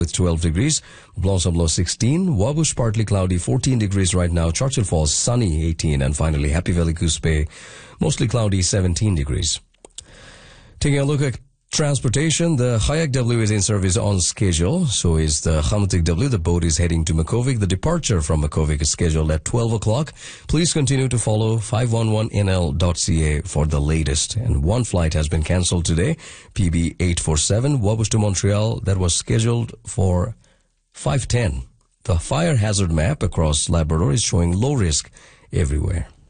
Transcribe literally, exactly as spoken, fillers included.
with twelve degrees, Blossom low sixteen, Wabush partly cloudy fourteen degrees right now, Churchill Falls sunny eighteen, and finally Happy Valley Goose Bay mostly cloudy seventeen degrees. Taking a look at transportation, the Hayak W is in service on schedule. So is the Khamutik W. The boat is heading to Makovic. The departure from Makovic is scheduled at twelve o'clock. Please continue to follow five one one N L dot C A for the latest. And one flight has been cancelled today, P B eight forty-seven, Wabush to Montreal, that was scheduled for five ten. The fire hazard map across Labrador is showing low risk everywhere.